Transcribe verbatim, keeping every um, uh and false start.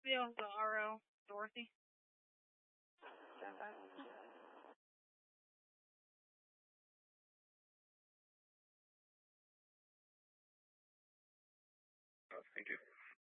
Field to R O, Dorothy. Stand by. Oh, thank you.